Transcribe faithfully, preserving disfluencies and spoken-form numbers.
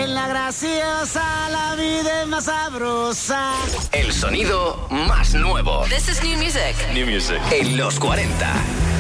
en la graciosa la vida es más sabrosa. El sonido más nuevo. This is new music. New music. En los cuarenta.